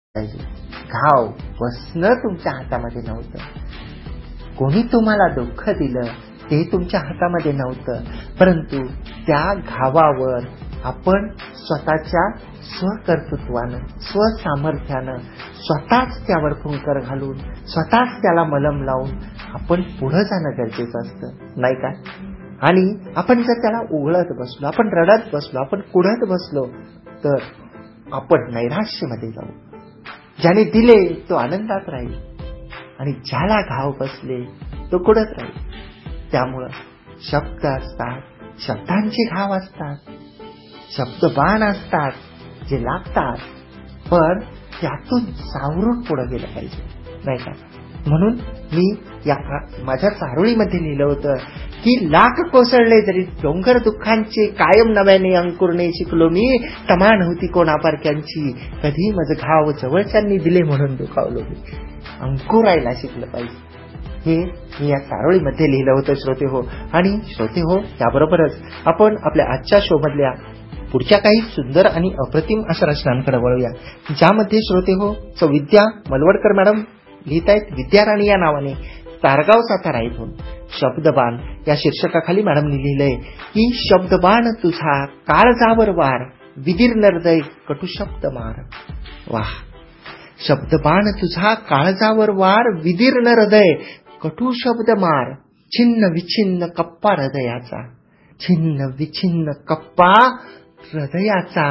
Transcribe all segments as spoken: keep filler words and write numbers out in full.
घाव बसणं तुमच्या हातामध्ये नव्हतं. कोणी तुम्हाला दुःख दिलं ते तुमच्या हातामध्ये नव्हतं, परंतु त्या घावावर आपण स्वतःच्या स्वकर्तृत्वानं, स्वसामर्थ्यानं, स्वतःच त्यावर फुंकर घालून, स्वतःच त्याला मलम लावून आपण पुढे जाणं गरजेचं असतं, नाही का? आणि आपण जर त्याला उघळत बसलो, आपण रडत बसलो, आपण कुढत बसलो, तर आपण नैराश्यामध्ये जाऊ. ज्याने दिले तो आनंदात राहील आणि ज्याला घाव बसले तो कुढत राहील. त्यामुळं शब्द असतात, शब्दांचे घाव असतात, शब्द बाण असतात जे लागतात, पण त्यातून सावरून पुढे गेलं पाहिजे, नाही का? म्हणून मी या माझ्या चारोळीमध्ये लिहिलं होतं की लाख कोसळले जरी डोंगर दुःखांचे, कायम नव्याने अंकुरणे शिकलो मी, तमा नव्हती कोणापारख्यांची, कधी माझं घाव जवळच्यांनी दिले म्हणून दुखावलो मी. अंकुरायला शिकलं पाहिजे, हे मी या चारोळीमध्ये लिहिलं होतं श्रोते हो. आणि श्रोते हो, त्याबरोबरच आपण आपल्या आजच्या शो मधल्या पुढच्या काही सुंदर आणि अप्रतिम अशा रचनांकडे वळूया, ज्यामध्ये श्रोते हो विद्या मलवडकर मॅडम लिहित आहेत विद्याराणी या नावाने, तारगाव सातारा इथून. शब्दबाण या शीर्षकाखाली मॅडमनी लिहिलंय की शब्दबाण तुझा काळजावर वार, विदीर्ण हृदय कटू शब्द मार. वाह! शब्दबाण तुझा काळजावर वार, विदीर्ण हृदय कटू शब्द मार, छिन्न विछिन्न कप्पा हृदयाचा, छिन्न विछिन्न कप्पा हृदयाचा,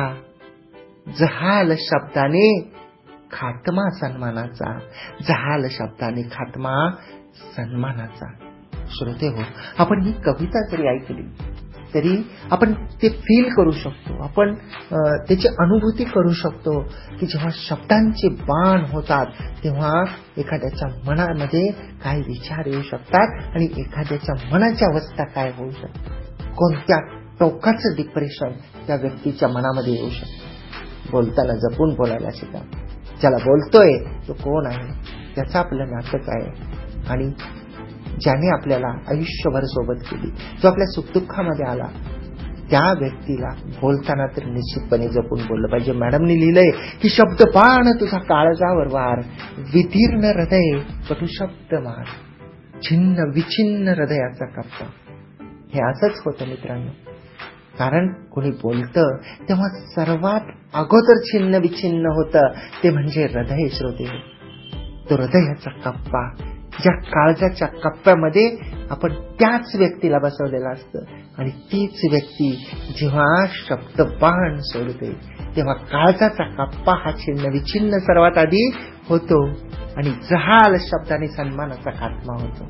जहाल शब्दाने खात्मा सन्मानाचा, जहाल शब्दाने खात्मा सन्मानाचा. श्रोते हो, आपण ही कविता जरी ऐकली तरी आपण ते फील करू शकतो, आपण त्याची अनुभूती करू शकतो की जेव्हा शब्दांचे बाण होतात तेव्हा एखाद्याच्या मनामध्ये काय विचार येऊ शकतात आणि एखाद्याच्या मनाची अवस्था काय होऊ शकते, कोणत्या टोकाचं डिप्रेशन त्या व्यक्तीच्या मनामध्ये येऊ शकतं. बोलताना जपून बोलायला शिका. ज्याला बोलतोय तो कोण आहे, त्याचं आपलं नातं काय आहे, आणि ज्याने आपल्याला आयुष्यभर सोबत केली, जो आपल्या सुखदुःखामध्ये आला, त्या व्यक्तीला बोलताना तर निश्चितपणे जपून बोललं पाहिजे. मॅडमनी लिहिलंय की शब्द बाण तुझा काळजावर वार, विदीर्ण हृदय कटू शब्द मार, छिन्न विछिन्न हृदयाचा कप्पा. हे असंच होतं मित्रांनो, कारण कोणी बोलतं तेव्हा सर्वात अगोदर छिन्न विछिन्न होतं ते म्हणजे हृदय. श्रोते, तो हृदयाचा कप्पा, ज्या काळजाच्या कप्प्यामध्ये आपण त्याच व्यक्तीला बसवलेलं असतं, आणि तीच व्यक्ती जेव्हा शब्द बाण सोडते तेव्हा काळजाचा कप्पा हा छिन्न विछिन्न सर्वात आधी होतो आणि जहाल शब्दाने सन्मानाचा खात्मा होतो.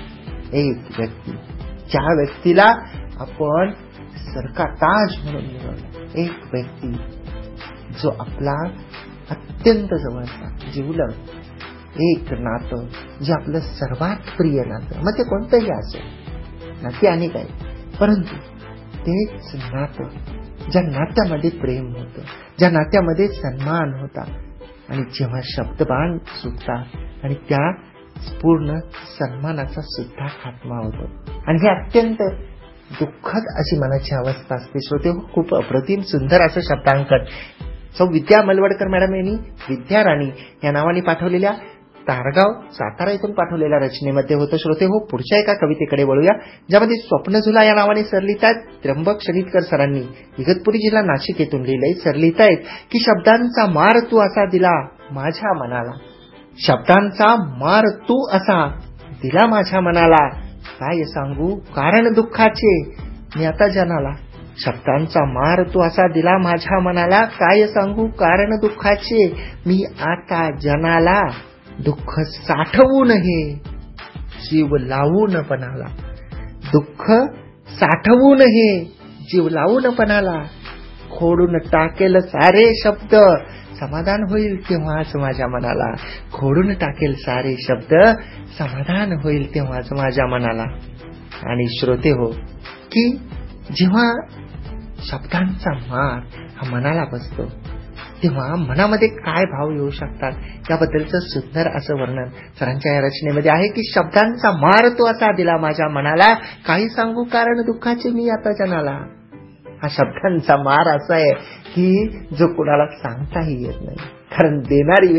एक व्यक्ती, ज्या व्यक्तीला आपण सरका ताज म्हणून मिळवलं, एक व्यक्ती जो आपला अत्यंत जवळचा जिवलग एक नातं, जे आपलं सर्वात प्रिय नातं, मग ते कोणतंही असो, नाते अनेक आहे, परंतु तेच नातं ज्या नात्यामध्ये प्रेम होतं, ज्या नात्यामध्ये सन्मान होता, आणि जेव्हा शब्दबाण सुटतात आणि त्या पूर्ण सन्मानाचा सुद्धा खात्मा होतो, आणि हे अत्यंत दुःखद अशी मनाची अवस्था असते. श्रोते, खूप अप्रतिम सुंदर असं शब्दांकन सौ विद्या मलवडकर मॅडम यांनी विद्याराणी या नावाने पाठवलेल्या तारगाव सातारा इथून पाठवलेल्या रचनेमध्ये होतं. श्रोते हो, पुढच्या एका कवितेकडे वळूया, ज्यामध्ये स्वप्नझुला या नावाने सर लिहितात त्र्यंबक शनितकर सरांनी इगतपुरी जिल्हा नाशिक येथून लिहिलंय. सर लिहितायत की शब्दांचा मार तू असा दिला माझ्या मनाला, शब्दांचा मार तू असा दिला माझ्या मनाला, काय सांगू कारण दुःखाचे मी आता जनाला. शब्दांचा मार तू असा दिला माझ्या मनाला, काय सांगू कारण दुःखाचे मी आता जनाला. दुःख साठवून हे जीव लावून पणाला, दुःख साठवून हे जीव लावून पणाला, खोडून टाकेल सारे शब्द समाधान होईल तेव्हाच माझ्या मनाला, खोडून टाकेल सारे शब्द समाधान होईल तेव्हाच माझ्या मनाला. आणि श्रोते हो, की जेव्हा शब्दांचा मार हा मनाला बसतो तेव्हा मनामध्ये काय भाव येऊ शकतात याबद्दलचं सुंदर असं वर्णन सरांच्या या रचनेमध्ये आहे की शब्दांचा मार तो असा दिला माझ्या मनाला, काही सांगू कारण दुःखाचे मी आता जनाला. हा शब्दांचा मार असा आहे की जो कुणाला सांगताही येत नाही, कारण देणारी